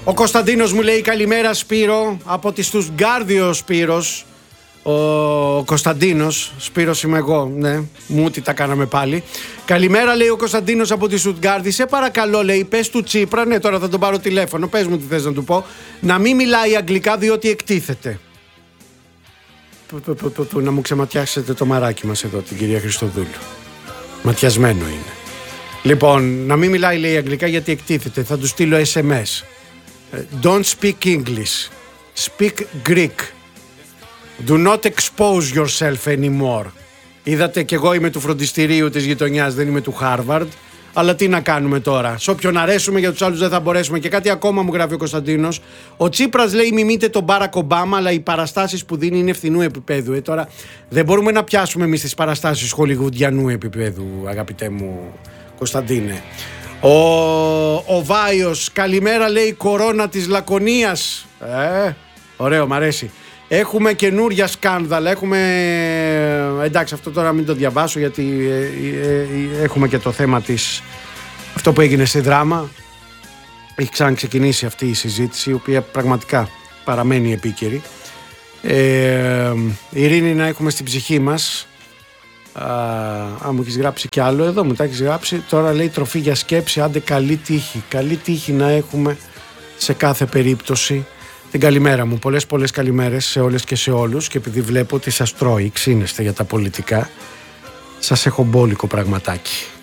Ο Κωνσταντίνος μου λέει καλημέρα Σπύρο, από τη Στουτγκάρδη Σπύρος. Ο Κωνσταντίνος, Σπύρος είμαι εγώ, ναι, μου τι τα κάναμε πάλι. Καλημέρα λέει ο Κωνσταντίνος από τη Στουτγκάρδη. Σε παρακαλώ λέει, πες του Τσίπρα, ναι τώρα θα τον πάρω τηλέφωνο, πες μου τι θες να του πω, να μην μιλάει αγγλικά διότι εκτίθεται. Να μου ξεματιάσετε το μαράκι μας εδώ, την κυρία Χριστοδούλου. Ματιασμένο είναι. Λοιπόν, να μην μιλάει λέει αγγλικά γιατί εκτίθεται, θα του στείλω SMS. Don't speak English, speak Greek. Do not expose yourself anymore. Είδατε κι εγώ είμαι του φροντιστηρίου της γειτονιάς, δεν είμαι του Harvard. Αλλά τι να κάνουμε τώρα. Σε όποιον αρέσουμε, για τους άλλους δεν θα μπορέσουμε. Και κάτι ακόμα μου γράφει ο Κωνσταντίνος. Ο Τσίπρας λέει μιμείται τον Μπάρακ Ομπάμα, αλλά οι παραστάσεις που δίνει είναι φθηνού επίπεδου. Τώρα δεν μπορούμε να πιάσουμε εμείς τις παραστάσεις χολιγουντιανού επίπεδου, αγαπητέ μου Κωνσταντίνε. Ο Βάιος, καλημέρα λέει κορώνα της Λακωνίας. Ωραίο, μ' αρέσει. Έχουμε καινούρια σκάνδαλα, εντάξει αυτό τώρα μην το διαβάσω γιατί έχουμε και το θέμα της, αυτό που έγινε στη Δράμα. Έχει ξαναξεκινήσει αυτή η συζήτηση, η οποία πραγματικά παραμένει επίκαιρη. Ειρήνη να έχουμε στην ψυχή μας. Μου έχεις γράψει κι άλλο εδώ, μου τα έχεις γράψει. Τώρα λέει τροφή για σκέψη, άντε καλή τύχη. Καλή τύχη να έχουμε σε κάθε περίπτωση. Την καλημέρα μου, πολλές καλημέρες σε όλες και σε όλους, και επειδή βλέπω ότι σας τρώει, ξύνεστε για τα πολιτικά, σας έχω μπόλικο πραγματάκι.